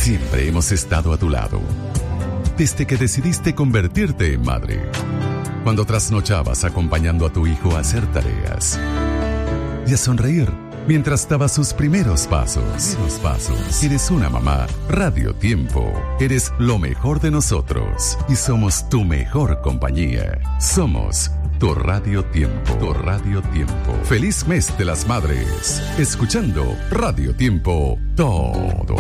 Siempre hemos estado a tu lado. Desde que decidiste convertirte en madre. Cuando trasnochabas acompañando a tu hijo a hacer tareas. Y a sonreír mientras daba sus primeros pasos. Eres una mamá. Radio Tiempo. Eres lo mejor de nosotros. Y somos tu mejor compañía. Somos tu Radio Tiempo. Tu Radio Tiempo. Feliz mes de las madres. Escuchando Radio Tiempo. Todo